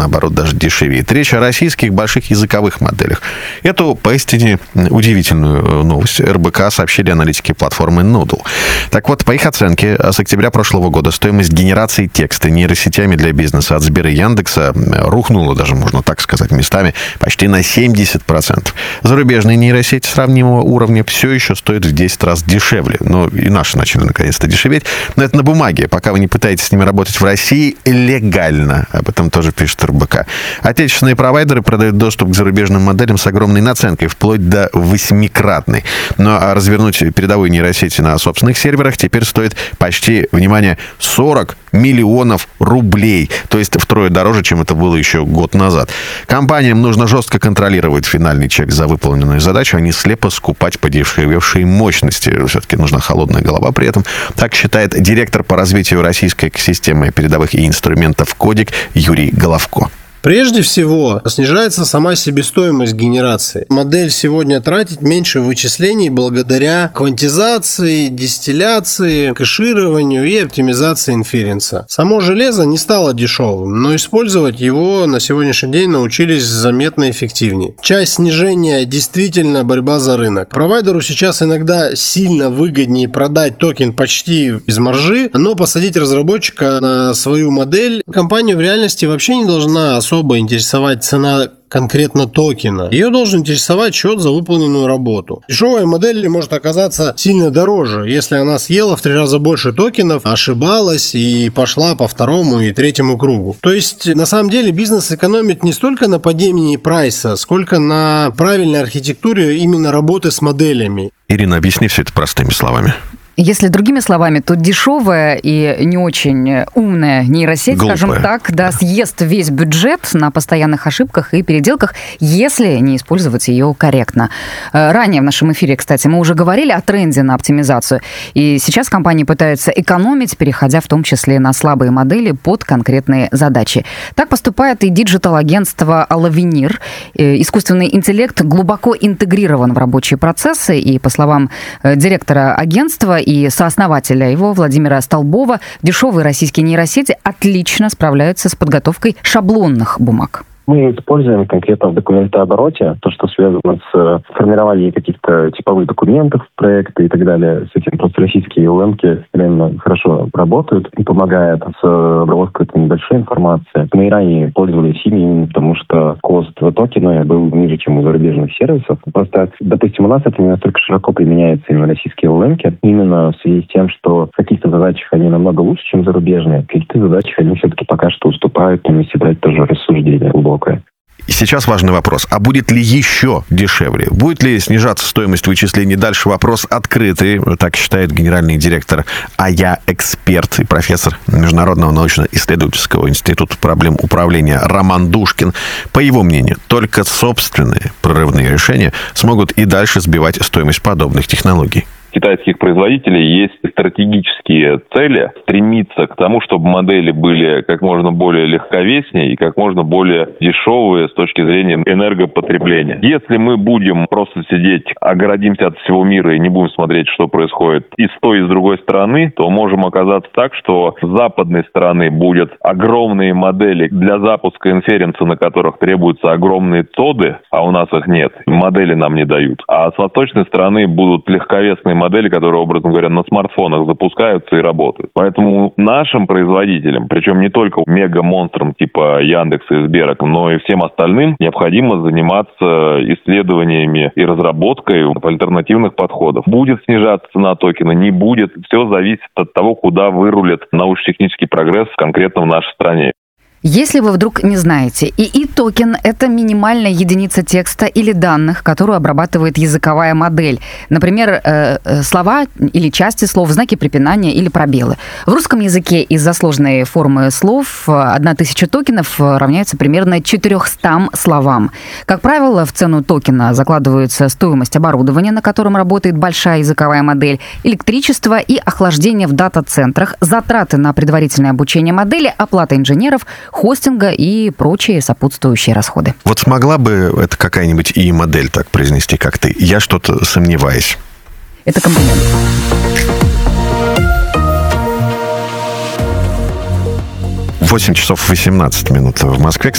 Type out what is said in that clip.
наоборот, даже дешевеет. Речь о российских больших языковых моделях. Эту поистине удивительную новость РБК сообщили аналитики платформы Noodle. Так вот, по их оценке, с октября прошлого года стоимость генерации текста нейросетями для бизнеса от Сбера и Яндекса рухнула, даже можно так сказать, местами почти на 70%. Зарубежные нейросети сравнимого уровня все еще стоят в 10 раз дешевле. Но и наши начали наконец-то дешеветь. Но это на бумаге. Пока вы не пытаетесь с ними работать в России, легально. Об этом тоже пишет РБК. Отечественные провайдеры продают доступ к зарубежным моделям с огромной наценкой, вплоть до 8-кратной. Ну а развернуть передовые нейросети на собственных серверах теперь стоит почти, внимание, 40 миллионов рублей. То есть втрое дороже, чем это было еще год назад. Компаниям нужно жестко контролировать финальный чек за выполненную задачу, а не слепо скупать подешевевшие мощности. Все-таки нужна холодная голова при этом. Так считает директор по развитию российской экосистемы передовых и инструментов Кодик Юрий Головко. Прежде всего, снижается сама себестоимость генерации. Модель сегодня тратит меньше вычислений благодаря квантизации, дистилляции, кэшированию и оптимизации инференса. Само железо не стало дешевым, но использовать его на сегодняшний день научились заметно эффективнее. Часть снижения действительно борьба за рынок. Провайдеру сейчас иногда сильно выгоднее продать токен почти без маржи, но посадить разработчика на свою модель компания в реальности вообще не должна особо интересовать цена конкретно токена. Ее должен интересовать счет за выполненную работу. Дешевая модель может оказаться сильно дороже, если она съела в 3 раза больше токенов, ошибалась и пошла по 2-му и 3-му кругу. То есть, на самом деле, бизнес экономит не столько на падении прайса, сколько на правильной архитектуре именно работы с моделями. Ирина, объясни все это простыми словами. Если другими словами, то дешевая и не очень умная нейросеть, глупая, скажем так, да, съест весь бюджет на постоянных ошибках и переделках, если не использовать ее корректно. Ранее в нашем эфире, кстати, мы уже говорили о тренде на оптимизацию, и сейчас компании пытаются экономить, переходя в том числе на слабые модели под конкретные задачи. Так поступает и диджитал-агентство Alavenir. Искусственный интеллект глубоко интегрирован в рабочие процессы, и, по словам директора агентства и сооснователя его Владимира Столбова, дешевые российские нейросети отлично справляются с подготовкой шаблонных бумаг. Мы используем конкретно в документообороте то, что связано с формированием каких-то типовых документов, проекта и так далее. С этим просто российские LLM-ки реально хорошо работают и помогают с обработкой какой-то небольшой информации. Мы и ранее пользовались ими, потому что кост токена был ниже, чем у зарубежных сервисов. Просто, допустим, у нас это не настолько широко применяется именно российские LLM-ки, именно в связи с тем, что в каких-то задачах они намного лучше, чем зарубежные. В каких-то задачах они все-таки пока что уступают, если брать тоже рассуждение глубокое. И сейчас важный вопрос. А будет ли еще дешевле? Будет ли снижаться стоимость вычислений? Дальше вопрос открытый. Так считает генеральный директор АЯ «Эксперт» и профессор Международного научно-исследовательского института проблем управления Роман Душкин. По его мнению, только собственные прорывные решения смогут и дальше сбивать стоимость подобных технологий. Китайских производителей есть стратегические цели стремиться к тому, чтобы модели были как можно более легковеснее и как можно более дешевые с точки зрения энергопотребления. Если мы будем просто сидеть, огородимся от всего мира и не будем смотреть, что происходит и с той, и с другой стороны, то можем оказаться так, что с западной стороны будут огромные модели для запуска инференса, на которых требуются огромные цоды, а у нас их нет. Модели нам не дают. А с восточной стороны будут легковесные модели, которые, образно говоря, на смартфонах запускаются и работают. Поэтому нашим производителям, причем не только мега-монстрам типа Яндекса и Сбера, но и всем остальным, необходимо заниматься исследованиями и разработкой альтернативных подходов. Будет снижаться цена токена, не будет. Все зависит от того, куда вырулит научно-технический прогресс конкретно в нашей стране. Если вы вдруг не знаете, ИИ-токен – это минимальная единица текста или данных, которую обрабатывает языковая модель. Например, слова или части слов, знаки препинания или пробелы. В русском языке из-за сложной формы слов 1000 токенов равняется примерно 400 словам. Как правило, в цену токена закладывается стоимость оборудования, на котором работает большая языковая модель, электричество и охлаждение в дата-центрах, затраты на предварительное обучение модели, оплата инженеров, хостинга и прочие сопутствующие расходы. Вот смогла бы это какая-нибудь ИИ-модель так произнести, как ты? Я что-то сомневаюсь. Это комплимент. 8 часов 18 минут в Москве.